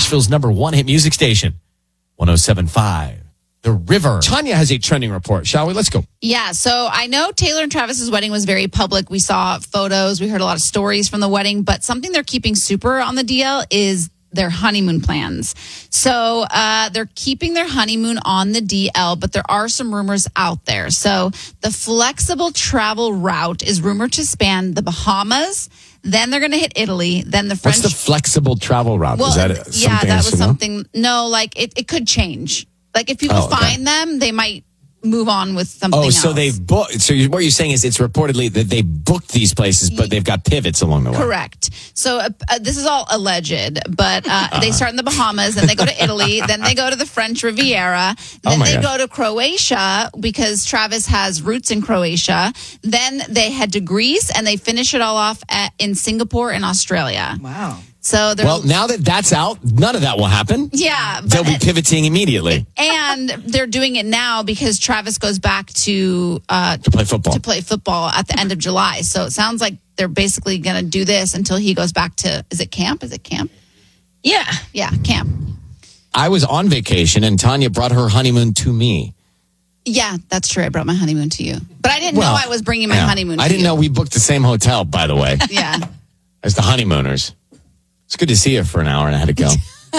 Nashville's #1 hit music station, 107.5. The River. Tanya has a trending report, shall we? Let's go. Yeah, so I know Taylor and Travis's wedding was very public. We saw photos, we heard a lot of stories from the wedding, but something they're keeping super on the DL is their honeymoon plans. So they're keeping their honeymoon on the DL, but there are some rumors out there. So the flexible travel route is rumored to span the Bahamas. Then they're going to hit Italy. Then the French. What's the flexible travel route? Well, is that something yeah, that was know? something. No, like it could change. Like if people find them, they might move on with something else. So they've booked. So what you're saying is it's reportedly that they booked these places, but they've got pivots along the way. Correct. So this is all alleged, but they start in the Bahamas, then they go to Italy, then they go to the French Riviera, then they go to Croatia because Travis has roots in Croatia. Then they head to Greece, and they finish it all off in Singapore and Australia. Wow. So now that that's out, none of that will happen. Yeah. They'll be pivoting immediately. And they're doing it now because Travis goes back to play football. To play football at the end of July. So it sounds like they're basically going to do this until he goes back to, is it camp? Yeah. Yeah, camp. I was on vacation and Tanya brought her honeymoon to me. Yeah, that's true. I brought my honeymoon to you. But I didn't know I was bringing my honeymoon to you. I didn't know we booked the same hotel, by the way. Yeah. As the honeymooners. It's good to see you for an hour and I had to go.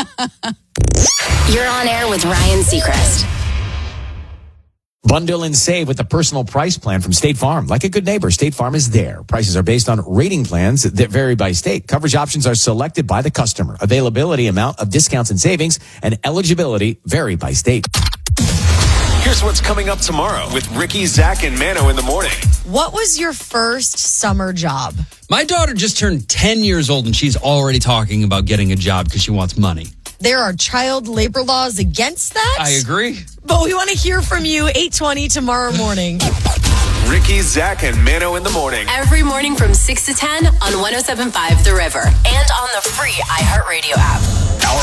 You're on air with Ryan Seacrest. Bundle and save with the personal price plan from State Farm. Like a good neighbor, State Farm is there. Prices are based on rating plans that vary by state. Coverage options are selected by the customer. Availability, amount of discounts and savings, and eligibility vary by state. Here's what's coming up tomorrow with Ricky, Zach, and Mano in the morning. What was your first summer job? My daughter just turned 10 years old and she's already talking about getting a job because she wants money. There are child labor laws against that. I agree. But we want to hear from you 8:20 tomorrow morning. Ricky, Zach, and Mano in the morning. Every morning from 6 to 10 on 107.5 The River and on the free iHeartRadio app. Our